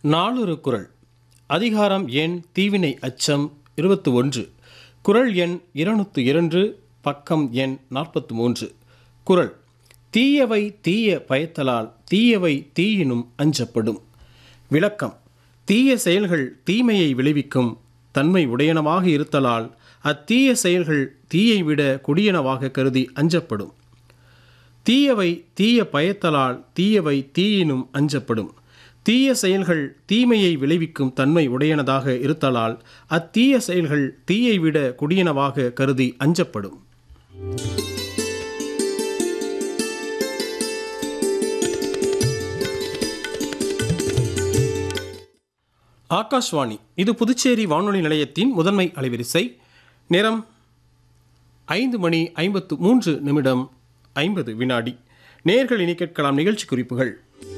நாளொரு குறள். அதிகாரம் எண் தீவினை அச்சம் 21. குறள் எண் 202, பக்கம் எண் 43. குறள். தீயவை தீய பயத்தலால் தீயவை தீயினும் அஞ்சப்படும். விளக்கம். தீய செயல்கள் தீமையை விளைவிக்கும் தன்மை உடையனவாக இருத்தலால் அத்தீய செயல்கள் தீயை விட கொடியனவாக கருதி அஞ்சப்படும். தீயவை தீய பயத்தலால் தீயவை தீயினும் அஞ்சப்படும். தீய செயல்கள் தீமையை விளைவிக்கும் தன்மை உடையனதாக இருத்தலால் அத்தீய செயல்கள் தீயை விட கொடியனவாக கருதி அஞ்சப்படும். ஆகாஷ்வாணி. இது புதுச்சேரி வானொலி நிலையத்தின் முதன்மை அலைவரிசை. நேரம் 5:53:50. நேயர்கள் இனி கேட்கலாம் நிகழ்ச்சி குறிப்புகள்.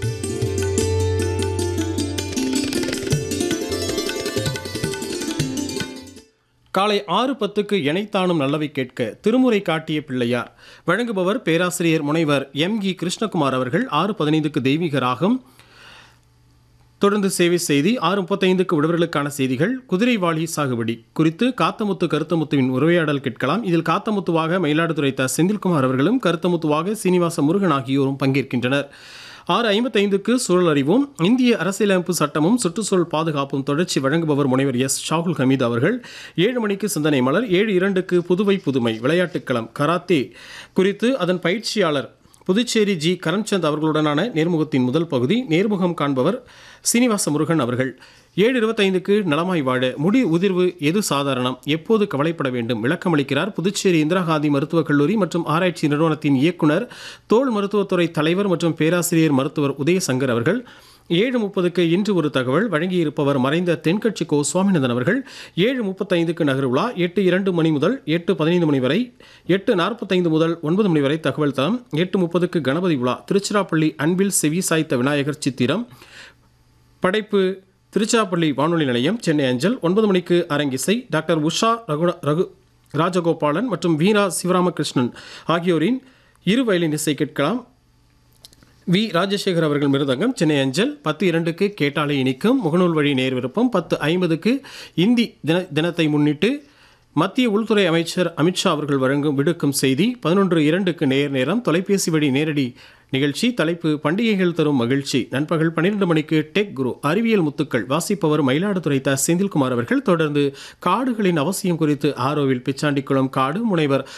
காலை 6:10 எனைத்தானும் நல்லவை கேட்க திருமுறை காட்டிய பிள்ளையார். வழங்குபவர் பேராசிரியர் முனைவர் எம்.இ. கிருஷ்ணகுமார் அவர்கள். 6:15 தெய்வீக ராகம், தொடர்ந்து சேவை செய்தி. 6:35 விடுவர்களுக்கான செய்திகள். குதிரைவாளி சாகுபடி குறித்து காத்தமுத்து கருத்தமுத்துவின் உரையாடல் கேட்கலாம். இதில் காத்தமுத்துவாக மயிலாடுதுறை த. செந்தில்குமார் அவர்களும் கருத்தமுத்துவாக சீனிவாச முருகன் ஆகியோரும் பங்கேற்கின்றனர். 6:55 சூழல் அறிவோம். இந்திய அரசியலமைப்பு சட்டமும் சுற்றுச்சூழல் பாதுகாப்பும் தொடர்ச்சி. வழங்குபவர் முனைவர் எஸ். ஷாகுல் ஹமீத் அவர்கள். 7 மணிக்கு சிந்தனை மலர். 7:02 புதுவை புதுமை விளையாட்டுக்களம் கராத்தே குறித்து அதன் பயிற்சியாளர் புதுச்சேரி ஜி. கரம்சந்த் அவர்களுடனான நேர்முகத்தின் முதல் பகுதி. நேர்முகம் காண்பவர் சீனிவாச முருகன் அவர்கள். 7:25 நலமாய் வாழ. முடி உதிர்வு எது சாதாரணம், எப்போது கவலைப்பட வேண்டும் விளக்கமளிக்கிறார் புதுச்சேரி இந்திரா காந்தி மருத்துவக் கல்லூரி மற்றும் ஆராய்ச்சி நிறுவனத்தின் இயக்குனர், தோல் மருத்துவத்துறை தலைவர் மற்றும் பேராசிரியர் மருத்துவர் உதயசங்கர் அவர்கள். 7:30 இன்று ஒரு தகவல். வழங்கியிருப்பவர் மறைந்த தென்கட்சி கோ. சுவாமிநாதன் அவர்கள். 7:35 நகர் உலா. 8:02 மணி முதல் 8:15 மணி வரை. 8:45 முதல் 9 மணி வரை தகவல் தளம். 8:30 கணபதி உலா. திருச்சிராப்பள்ளி அன்பில் செவி சாய்த்த விநாயகர் சித்திரம். படைப்பு திருச்சிராப்பள்ளி வானொலி நிலையம், சென்னை அஞ்சல். 9 மணிக்கு அரங்கிசை. டாக்டர் உஷா ராஜகோபாலன் மற்றும் வீரா சிவராமகிருஷ்ணன் ஆகியோரின் இரு வயலின் இசை கேட்கலாம். வி. ராஜசேகர் அவர்கள் மிருதங்கம், சென்னை அஞ்சல். 10:02 கேட்டாலே இனிக்கும் முகநூல் வழி நேர் விருப்பம். 10:50 இந்தி தினத்தை முன்னிட்டு மத்திய உள்துறை அமைச்சர் அமித்ஷா அவர்கள் விடுக்கும் செய்தி. 11:02 நேரம் தொலைபேசி வழி நேரடி நிகழ்ச்சி. தலைப்பு பண்டிகைகள் தரும் மகிழ்ச்சி. நண்பகல் 12 மணிக்கு டெக் குரு அறிவியல் முத்துக்கள். வாசிப்பவர் மயிலாடுதுறை த. செந்தில்குமார் அவர்கள். தொடர்ந்து காடுகளின் அவசியம் குறித்து ஆரோவில் பிச்சாண்டிக்குளம் காடு முனைவர்